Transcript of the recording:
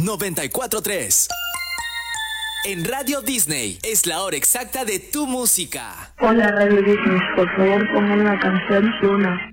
94.3. En Radio Disney es la hora exacta de tu música. Hola Radio Disney, por favor pongan la canción Luna.